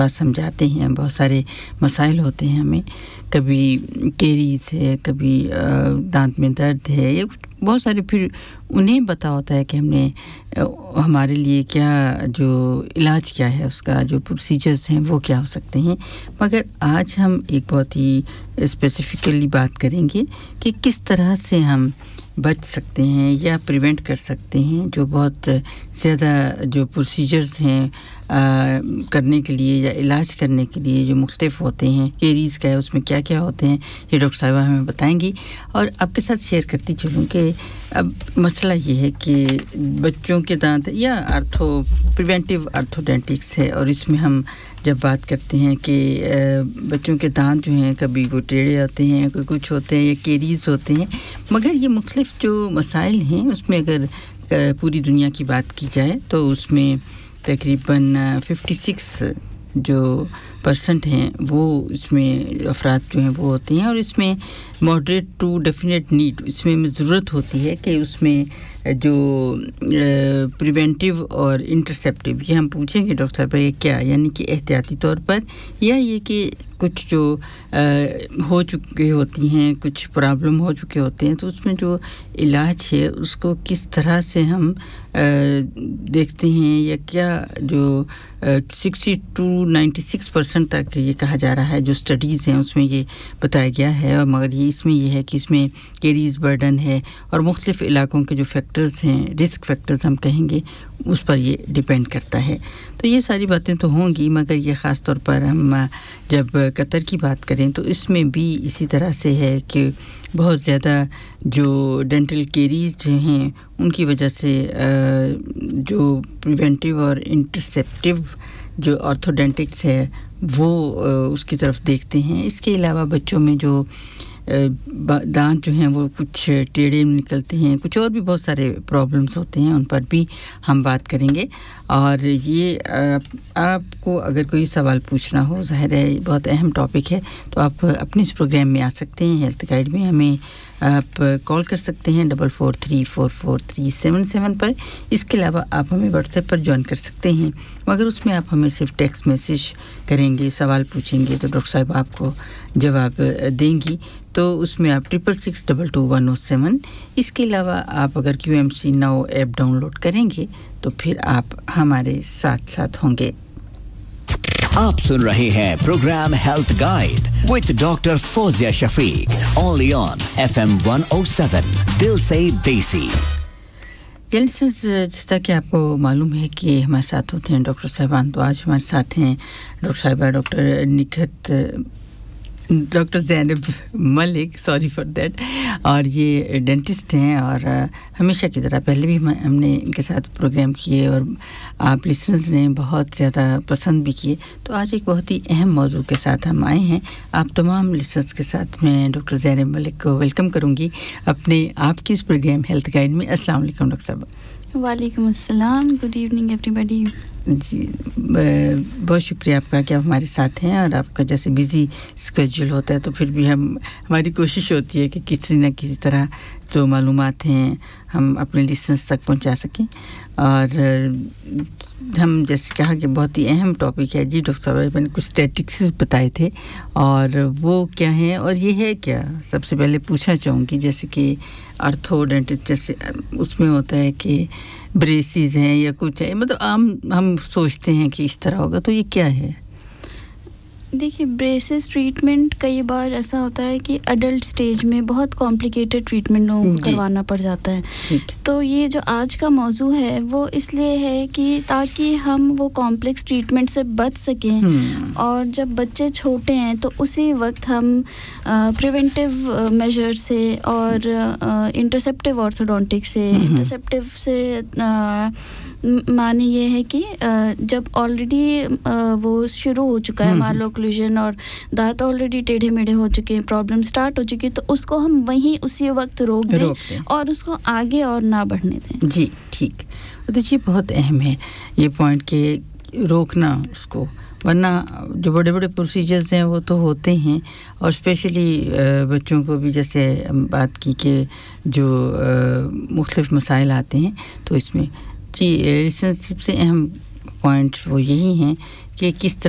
पास हम जाते हैं, बहुत सारे मसाइल होते हैं हमें, कभी कैरीज है, कभी दांत में दर्द है, ये बहुत सारे, फिर उन्हें पता होता है कि हमने हमारे लिए क्या जो इलाज क्या है, उसका जो प्रोसीजर्स हैं वो क्या हो सकते हैं। मगर आज हम एक बहुत ही स्पेसिफिकली बात करेंगे कि किस तरह से हम बच सकते हैं या प्रिवेंट कर सकते हैं जो बहुत ज़्यादा जो प्रोसीजर्स हैं करने के लिए या इलाज करने के लिए जो मुख्तलिफ होते हैं। कैरीज़ का है, उसमें क्या क्या होते हैं, ये डॉक्टर साहिबा हमें बताएंगी और आपके साथ शेयर करती चलूँ कि अब मसला ये है कि बच्चों के दांत या प्रिवेंटिव आर्थोडेंटिक्स है, और इसमें हम जब बात करते हैं कि बच्चों के दांत जो हैं कभी वो टेढ़े होते हैं, कोई कुछ होते हैं या कैरीज़ होते हैं, मगर ये मुख्तलिफ जो मसाइल हैं उसमें अगर पूरी दुनिया की बात की जाए तो उसमें तकरीबन 56 जो % हैं वो इसमें अफराद जो हैं वो होते हैं, और इसमें मॉडरेट टू डेफिनेट नीड, इसमें ज़रूरत होती है कि उसमें जो प्रिवेंटिव और इंटरसेप्टिव, ये हम पूछेंगे डॉक्टर साहब ये क्या, यानी कि एहतियाती तौर पर, या ये कि कुछ जो हो चुके होती हैं, कुछ प्रॉब्लम हो चुके होते हैं, तो उसमें जो इलाज है उसको किस तरह से हम देखते हैं, या क्या जो 60 to 96% तक ये कहा जा रहा है, जो स्टडीज़ हैं उसमें ये बताया गया है। और मगर ये इसमें ये है कि इसमें कैरीज़ बर्डन है और मुख्तलिफ इलाकों के जो फैक्टर्स हैं, रिस्क फैक्टर्स हम कहेंगे, उस पर ये डिपेंड करता है। तो ये सारी बातें तो होंगी, मगर ये ख़ास तौर पर हम जब कतर की बात करें तो इसमें भी इसी तरह से है कि बहुत ज़्यादा जो डेंटल कैरीज़ जो हैं उनकी वजह से जो प्रिवेंटिव और इंटरसेप्टिव जो ऑर्थोडेंटिक्स है वो उसकी तरफ देखते हैं। इसके अलावा बच्चों में जो दांत जो हैं वो कुछ टेढ़े निकलते हैं, कुछ और भी बहुत सारे प्रॉब्लम्स होते हैं, उन पर भी हम बात करेंगे। और ये आपको अगर कोई सवाल पूछना हो, ज़ाहिर है बहुत अहम टॉपिक है, तो आप अपने इस प्रोग्राम में आ सकते हैं हेल्थ गाइड में, हमें आप कॉल कर सकते हैं 44344377 पर। इसके अलावा आप हमें व्हाट्सएप पर ज्वाइन कर सकते हैं, मगर उसमें आप हमें सिर्फ टेक्स्ट मैसेज करेंगे, सवाल पूछेंगे तो डॉक्टर साहब आपको जवाब देंगी, तो उसमें आप 66622107। इसके अलावा आप अगर QMC नाउ ऐप डाउनलोड करेंगे तो फिर आप हमारे साथ होंगे। आप सुन रहे हैं programme health guide with doctor Fauzia Shafiq, only on FM 107 दिल से देसी। जैसा कि आपको मालूम है कि हमारे साथ होते हैं डॉक्टर साहिबान, तो आज हमारे साथ हैं डॉक्टर साहिबा doctor Nikhat, doctor Zainab Malik, sorry for that, और ये डेंटिस्ट हैं और हमेशा की तरह पहले भी हमने इनके साथ प्रोग्राम किए और आप लिसनर्स ने बहुत ज़्यादा पसंद भी किए। तो आज एक बहुत ही अहम मौजू के साथ हम आए हैं आप तमाम लिसनर्स के साथ। मैं डॉक्टर ज़ैनब मलिक को वेलकम करूँगी अपने आपके इस प्रोग्राम हेल्थ गाइड में। अस्सलाम वालेकुम डॉक्टर साहब। वालेकुम अस्सलाम, गुड इवनिंग एवरीबॉडी। जी बहुत शुक्रिया आपका कि आप हमारे साथ हैं, और आपका जैसे बिज़ी स्केड्यूल होता है तो फिर भी हमारी कोशिश होती है कि किसी न किसी तरह जो मालूमात हैं हम अपने लिसनर्स तक पहुंचा सकें। और हम जैसे कहा कि बहुत ही अहम टॉपिक है। जी डॉक्टर साहब, मैंने कुछ स्टैटिस्टिक्स बताए थे और वो क्या हैं और ये है क्या, सबसे पहले पूछना चाहूँगी। जैसे कि आर्थोडेंटिस्ट जैसे उसमें होता है कि ब्रेसेस हैं या कुछ है, मतलब हम सोचते हैं कि इस तरह होगा, तो ये क्या है? देखिए, ब्रेसेस ट्रीटमेंट कई बार ऐसा होता है कि एडल्ट स्टेज में बहुत कॉम्प्लिकेटेड ट्रीटमेंट करवाना पड़ जाता है। तो ये जो आज का मौजू है वो इसलिए है कि ताकि हम वो कॉम्प्लेक्स ट्रीटमेंट से बच सकें, और जब बच्चे छोटे हैं तो उसी वक्त हम प्रिवेंटिव मेजर से और इंटरसेप्टिव ऑर्थोडोंटिक्स से, इंटरसेप्टिव से माने ये है कि जब ऑलरेडी वो शुरू हो चुका है मालो ओक्लूजन और दांत ऑलरेडी टेढ़े मेढ़े हो चुके हैं, प्रॉब्लम स्टार्ट हो चुकी है, तो उसको हम वहीं उसी वक्त रोक दें और उसको आगे और ना बढ़ने दें। जी ठीक, तो ये बहुत अहम है ये पॉइंट कि रोकना उसको, वरना जो बड़े बड़े प्रोसीजर्स हैं वो तो होते हैं। और स्पेशली बच्चों को भी जैसे बात की कि जो मुख्तलिफ मसाइल आते हैं, तो इसमें जी रिलेशनशिप से अहम पॉइंट्स वो यही हैं कि किस तरह